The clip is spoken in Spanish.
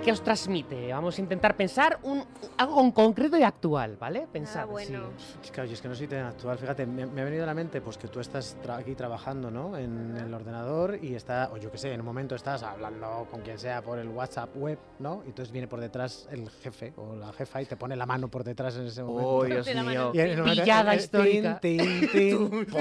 ¿Qué os transmite? Vamos a intentar pensar algo en concreto y actual, ¿vale? Pensar. Bueno. Sí. Claro, yo es que no soy tan actual. Fíjate, me ha venido a la mente pues que tú estás aquí trabajando, ¿no? En el ordenador y o yo qué sé, en un momento estás hablando con quien sea por el WhatsApp web, ¿no? Y entonces viene por detrás el jefe o la jefa y te pone la mano por detrás en ese momento. Oh, Dios De la mío. mano. Y en un momento, Pillada histórica. tin, tin, tin, pum,